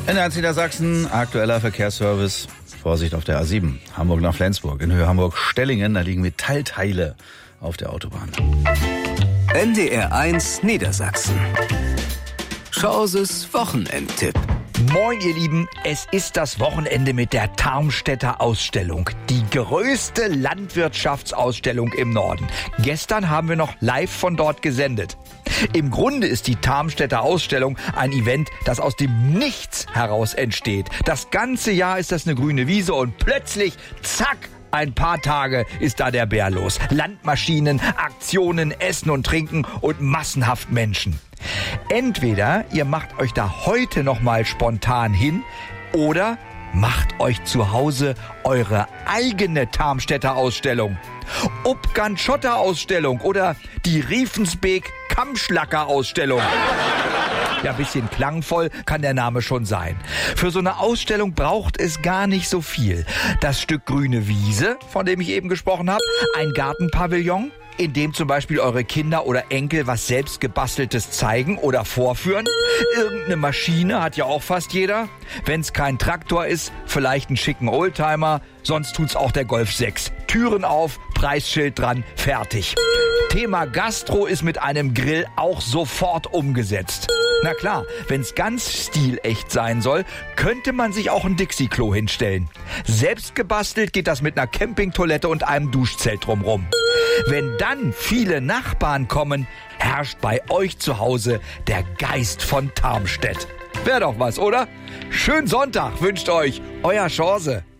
In ganz Niedersachsen, aktueller Verkehrsservice. Vorsicht auf der A7, Hamburg nach Flensburg. In Höhe Hamburg-Stellingen, da liegen Metallteile auf der Autobahn. NDR 1 Niedersachsen. Chauses Wochenendtipp. Moin ihr Lieben, es ist das Wochenende mit der Tarmstädter Ausstellung. Die größte Landwirtschaftsausstellung im Norden. Gestern haben wir noch live von dort gesendet. Im Grunde ist die Tarmstädter Ausstellung ein Event, das aus dem Nichts heraus entsteht. Das ganze Jahr ist das eine grüne Wiese und plötzlich, zack, ein paar Tage ist da der Bär los. Landmaschinen, Aktionen, Essen und Trinken und massenhaft Menschen. Entweder ihr macht euch da heute noch mal spontan hin oder macht euch zu Hause eure eigene Tarmstädter Ausstellung. Upgan-Schotter Ausstellung oder die Riefensbeek Kammschlacker Ausstellung. Ja, ein bisschen klangvoll kann der Name schon sein. Für so eine Ausstellung braucht es gar nicht so viel. Das Stück grüne Wiese, von dem ich eben gesprochen habe, ein Gartenpavillon, in dem zum Beispiel eure Kinder oder Enkel was selbstgebasteltes zeigen oder vorführen. Irgendeine Maschine hat ja auch fast jeder. Wenn es kein Traktor ist, vielleicht einen schicken Oldtimer, sonst tut's auch der Golf 6. Türen auf, Preisschild dran, fertig. Thema Gastro ist mit einem Grill auch sofort umgesetzt. Na klar, wenn's ganz stilecht sein soll, könnte man sich auch ein Dixie-Klo hinstellen. Selbst gebastelt geht das mit einer Campingtoilette und einem Duschzelt drumrum. Wenn dann viele Nachbarn kommen, herrscht bei euch zu Hause der Geist von Tarmstedt. Wär doch was, oder? Schönen Sonntag wünscht euch euer Chance.